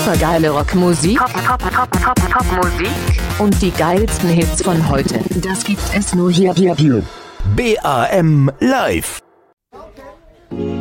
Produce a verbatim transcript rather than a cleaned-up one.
supergeile Rockmusik, Pop, Pop, Pop, Pop, Popmusik und die geilsten Hits von heute. Das gibt es nur hier, hier, hier. B A M Live.